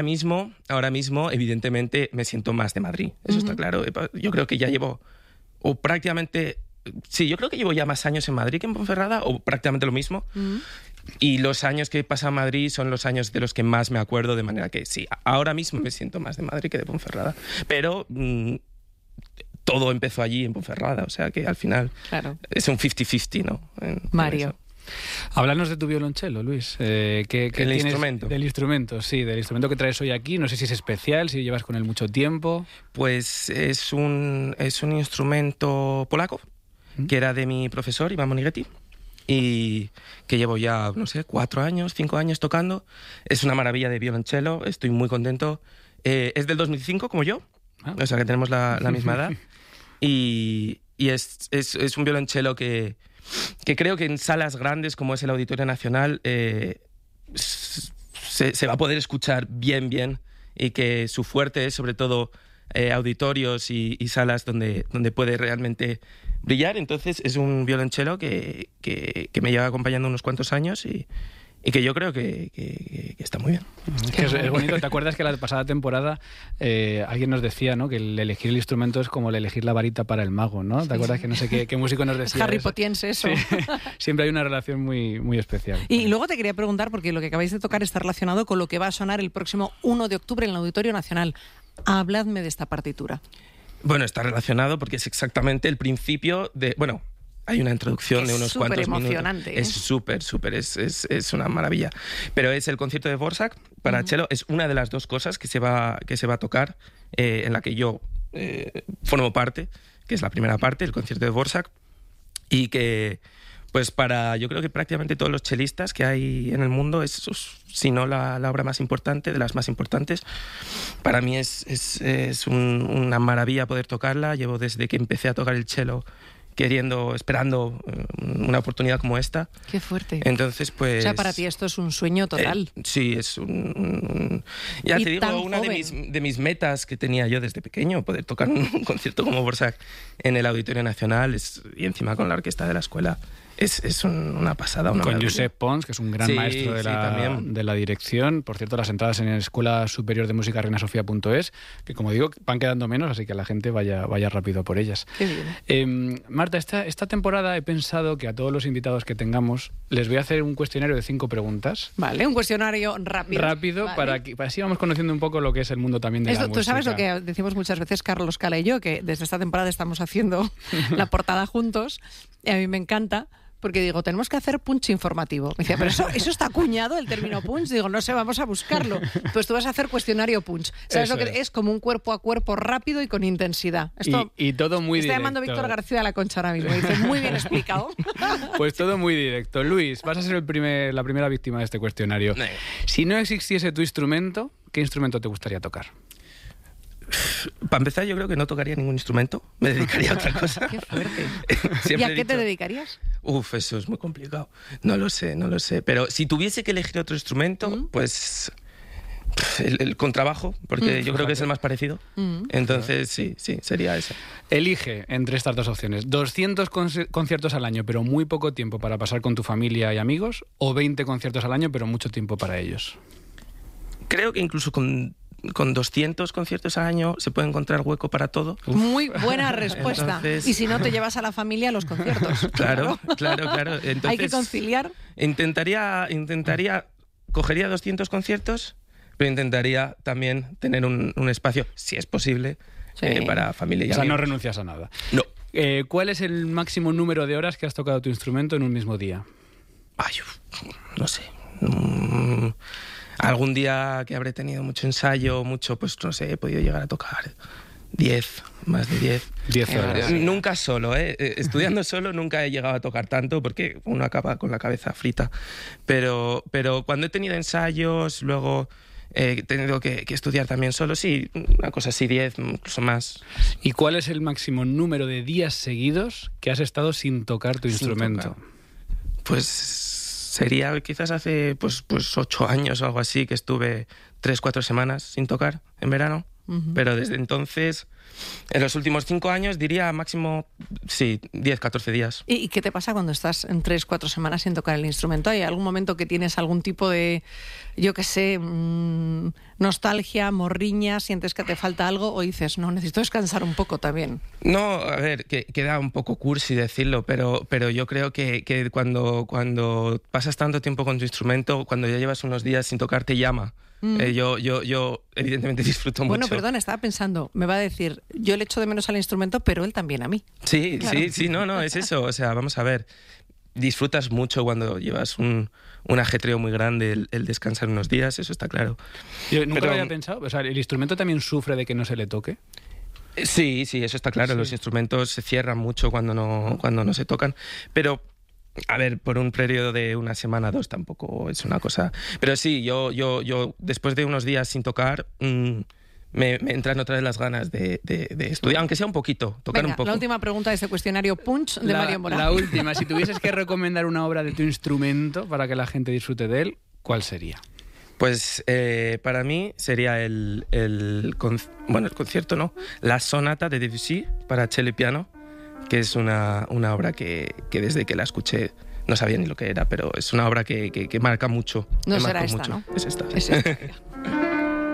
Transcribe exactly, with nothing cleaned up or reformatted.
mismo, ahora mismo, evidentemente, me siento más de Madrid. Eso uh-huh. está claro. Yo creo que ya llevo, o prácticamente, sí, yo creo que llevo ya más años en Madrid que en Ponferrada, o prácticamente lo mismo. Uh-huh. Y los años que he pasado en Madrid son los años de los que más me acuerdo, de manera que sí, ahora mismo me siento más de Madrid que de Ponferrada. Pero mmm, todo empezó allí en Ponferrada, o sea que al final claro. es un cincuenta cincuenta, ¿no? En, Mario. Háblanos de tu violonchelo, Luis. Eh, ¿qué, qué el tienes instrumento. Del instrumento, sí, del instrumento que traes hoy aquí. No sé si es especial, si llevas con él mucho tiempo. Pues es un, es un instrumento polaco, ¿Mm? que era de mi profesor, Iván Monighetti, y que llevo ya, no sé, cuatro años, cinco años tocando. Es una maravilla de violonchelo, estoy muy contento. Eh, es del dos mil cinco, como yo, ah. o sea que tenemos la, la misma edad. y y es, es, es un violonchelo que... que creo que en salas grandes como es el Auditorio Nacional eh, se, se va a poder escuchar bien, bien, y que su fuerte es sobre todo eh, auditorios y, y salas donde, donde puede realmente brillar. Entonces es un violonchelo que, que, que me lleva acompañando unos cuantos años y, y que yo creo que, que, que está muy bien. Que es, es bonito. ¿Te acuerdas que la pasada temporada eh, alguien nos decía, ¿no?, que el elegir el instrumento es como el elegir la varita para el mago, ¿no? ¿Te acuerdas que no sé qué, qué músico nos decía? Harry Potiense eso. Sí, siempre hay una relación muy, muy especial. Y luego te quería preguntar, porque lo que acabáis de tocar está relacionado con lo que va a sonar el próximo uno de octubre en el Auditorio Nacional. Habladme de esta partitura. Bueno, está relacionado porque es exactamente el principio de... Bueno, hay una introducción es de unos cuantos emocionante, minutos. ¿eh? Es súper, súper, es, es, es una maravilla. Pero es el concierto de Dvorak para uh-huh. cello. Es una de las dos cosas que se va, que se va a tocar, eh, en la que yo eh, formo parte, que es la primera parte, el concierto de Dvorak. Y que, pues para, yo creo que prácticamente todos los chelistas que hay en el mundo, es, si no la, la obra más importante, de las más importantes. Para mí es, es, es un, una maravilla poder tocarla. Llevo desde que empecé a tocar el cello queriendo, esperando una oportunidad como esta. Qué fuerte. Entonces, pues... O sea, para ti esto es un sueño total. Eh, sí, es un... un ya y te digo, una de mis, de mis metas que tenía yo desde pequeño, poder tocar un, un concierto como Dvorak en el Auditorio Nacional, es, y encima con la orquesta de la escuela. Es, es un, una pasada. Una con maravilla. Josep Pons, que es un gran sí, maestro de, sí, la, de la dirección. Por cierto, las entradas en la Escuela Superior de Música reina sofía punto es, que como digo, van quedando menos, así que la gente vaya, vaya rápido por ellas. Qué bien. Eh, Marta, esta, esta temporada he pensado que a todos los invitados que tengamos les voy a hacer un cuestionario de cinco preguntas. Vale, un cuestionario rápido. Rápido, vale. para que para así vamos conociendo un poco lo que es el mundo también de Esto, la música. Tú sabes lo que decimos muchas veces Carlos Cala y yo, que desde esta temporada estamos haciendo la portada juntos, y a mí me encanta. Porque digo, tenemos que hacer punch informativo. Me decía, pero eso, eso está acuñado, el término punch. Digo, no sé, vamos a buscarlo. Pues tú vas a hacer cuestionario punch. ¿Sabes eso lo que es? Es como un cuerpo a cuerpo rápido y con intensidad. Esto, y, y todo muy está directo. llamando Víctor García de la Concha ahora mismo. Dice, muy bien explicado. Pues todo muy directo. Luis, vas a ser el primer, la primera víctima de este cuestionario. No. Si no existiese tu instrumento, ¿qué instrumento te gustaría tocar? Para empezar, yo creo que no tocaría ningún instrumento. Me dedicaría a otra cosa. Qué fuerte. ¿Y a qué dicho, te dedicarías? Uf, eso es muy complicado. No lo sé, no lo sé. Pero si tuviese que elegir otro instrumento, ¿Mm? pues el, el contrabajo, porque mm. yo creo que es el más parecido. Mm. Entonces, sí, sí, sería ese. Elige entre estas dos opciones. doscientos conciertos al año, pero muy poco tiempo para pasar con tu familia y amigos, o veinte conciertos al año, pero mucho tiempo para ellos. Creo que incluso con... con doscientos conciertos al año se puede encontrar hueco para todo. Uf. Muy buena respuesta. Entonces... Y si no, te llevas a la familia a los conciertos. Claro, claro, claro. Entonces, hay que conciliar. Intentaría, intentaría, cogería doscientos conciertos, pero intentaría también tener un, un espacio, si es posible, sí. eh, para familia y amigos. O sea, amigos. no renuncias a nada. No. Eh, ¿Cuál es el máximo número de horas que has tocado tu instrumento en un mismo día? Ay, no sé. Mm... Algún día que habré tenido mucho ensayo, mucho, pues no sé, he podido llegar a tocar diez, más de diez. diez horas. Eh, nunca solo, ¿eh? Estudiando solo nunca he llegado a tocar tanto porque uno acaba con la cabeza frita. Pero, pero cuando he tenido ensayos, luego eh, he tenido que, que estudiar también solo, sí, una cosa así, diez, incluso más. ¿Y cuál es el máximo número de días seguidos que has estado sin tocar tu sin instrumento? Tocar. Pues... Sería quizás hace pues, pues ocho años o algo así, que estuve tres, cuatro semanas sin tocar en verano. Uh-huh. Pero desde entonces, en los últimos cinco años, diría máximo, sí, diez, catorce días. ¿Y, y qué te pasa cuando estás en tres, cuatro semanas sin tocar el instrumento? ¿Hay algún momento que tienes algún tipo de, yo qué sé, mmm, nostalgia, morriña, sientes que te falta algo o dices, no, necesito descansar un poco también? No, a ver, que queda un poco cursi decirlo, pero, pero yo creo que, que cuando, cuando pasas tanto tiempo con tu instrumento, cuando ya llevas unos días sin tocar, te llama. Mm. Eh, yo, yo, yo evidentemente disfruto bueno, mucho. Bueno, perdón, estaba pensando, me va a decir, yo le echo de menos al instrumento, pero él también a mí. Sí, claro. sí, sí, no, no, es eso. O sea, vamos a ver, disfrutas mucho cuando llevas un, un ajetreo muy grande, el, el descansar unos días, eso está claro. Yo nunca pero, lo había pensado, o sea, ¿el instrumento también sufre de que no se le toque? Sí, sí, eso está claro. Sí. Los instrumentos se cierran mucho cuando no, cuando no se tocan, pero... A ver, por un periodo de una semana, dos, tampoco es una cosa... Pero sí, yo, yo, yo después de unos días sin tocar, mmm, me, me entran otra vez las ganas de, de, de estudiar, aunque sea un poquito, tocar Venga, un poco. La última pregunta de ese cuestionario Punch de la, Mario Morán. La última, si tuvieses que recomendar una obra de tu instrumento para que la gente disfrute de él, ¿cuál sería? Pues eh, para mí sería el, el, bueno, el concierto, ¿no? La sonata de Debussy para cello y piano, que es una, una obra que, que desde que la escuché no sabía ni lo que era, pero es una obra que, que, que marca mucho. No me será esta, mucho. ¿no? Es esta. Es esta.